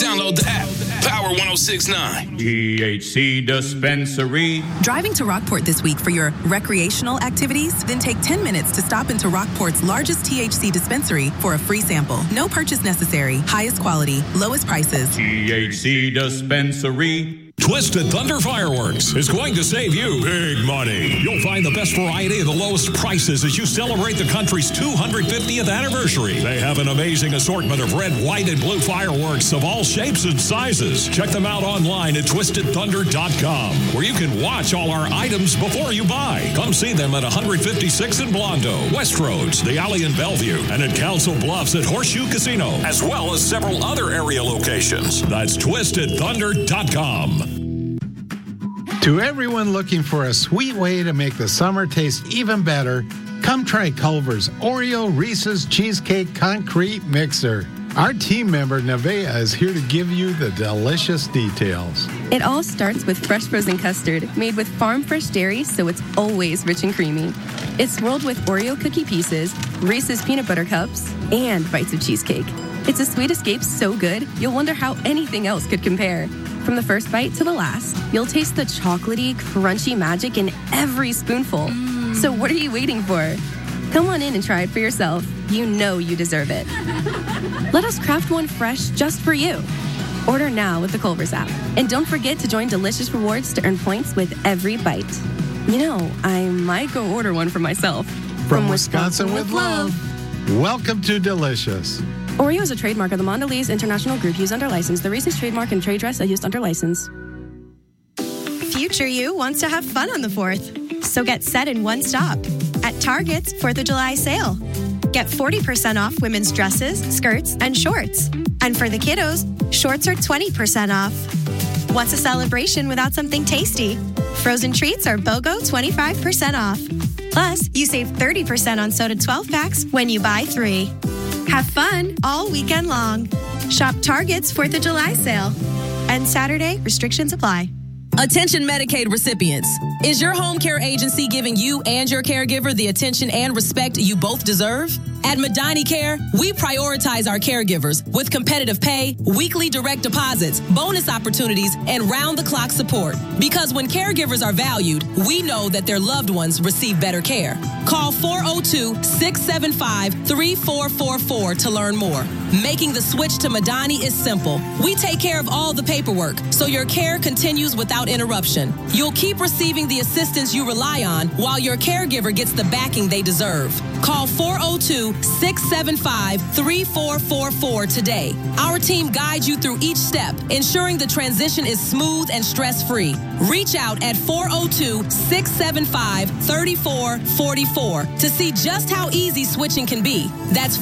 Download the app. Power 1069. THC Dispensary. Driving to Rockport this week for your recreational activities? Then take 10 minutes to stop into Rockport's largest THC dispensary for a free sample. No purchase necessary. Highest quality. Lowest prices. THC Dispensary. Twisted Thunder Fireworks is going to save you big money. You'll find the best variety at the lowest prices as you celebrate the country's 250th anniversary. They have an amazing assortment of red, white, and blue fireworks of all shapes and sizes. Check them out online at twistedthunder.com, where you can watch all our items before you buy. Come see them at 156 in Blondo, Westroads, the Alley in Bellevue, and at Council Bluffs at Horseshoe Casino, as well as several other area locations. That's twistedthunder.com. To everyone looking for a sweet way to make the summer taste even better, come try Culver's Oreo Reese's Cheesecake Concrete Mixer. Our team member, Nevaeh, is here to give you the delicious details. It all starts with fresh frozen custard made with farm-fresh dairy, so it's always rich and creamy. It's swirled with Oreo cookie pieces, Reese's peanut butter cups, and bites of cheesecake. It's a sweet escape so good, you'll wonder how anything else could compare. From the first bite to the last, you'll taste the chocolatey, crunchy magic in every spoonful. So what are you waiting for? Come on in and try it for yourself. You know you deserve it. Let us craft one fresh just for you. Order now with the Culver's app. And don't forget to join Delicious Rewards to earn points with every bite. You know, I might go order one for myself. From Wisconsin with love. Welcome to Delicious. Oreo is a trademark of the Mondelez International Group used under license. The Reese's trademark and trade dress are used under license. Future you wants to have fun on the 4th. So get set in one stop. At Target's 4th of July sale. Get 40% off women's dresses, skirts, and shorts. And for the kiddos, shorts are 20% off. What's a celebration without something tasty? Frozen treats are BOGO 25% off. Plus, you save 30% on soda 12 packs when you buy 3. Have fun all weekend long. Shop Target's 4th of July sale. And Saturday, restrictions apply. Attention Medicaid recipients. Is your home care agency giving you and your caregiver the attention and respect you both deserve? At Medani Care, we prioritize our caregivers with competitive pay, weekly direct deposits, bonus opportunities, and round-the-clock support. Because when caregivers are valued, we know that their loved ones receive better care. Call 402-675-3444 to learn more. Making the switch to Medani is simple. We take care of all the paperwork, so your care continues without interruption. You'll keep receiving the assistance you rely on while your caregiver gets the backing they deserve. Call 402-675-3444 today. Our team guides you through each step, ensuring the transition is smooth and stress-free. Reach out at 402-675-3444 to see just how easy switching can be. That's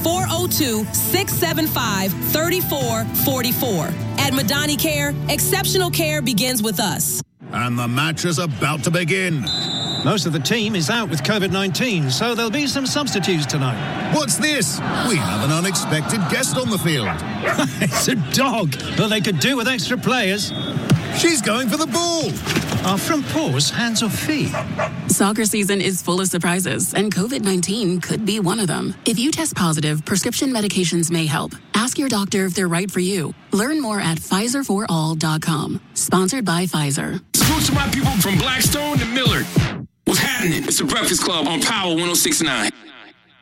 402-675-3444. At Medani Care, exceptional care begins with us. And the match is about to begin. Most of the team is out with COVID-19, so there'll be some substitutes tonight. What's this? We have an unexpected guest on the field. It's a dog, but they could do with extra players. She's going for the ball. Are front paws hands or feet? Soccer season is full of surprises, and COVID-19 could be one of them. If you test positive, prescription medications may help. Ask your doctor if they're right for you. Learn more at PfizerForAll.com. Sponsored by Pfizer. Salute to my people from Blackstone to Millard. What's happening? It's the Breakfast Club on Power 1069.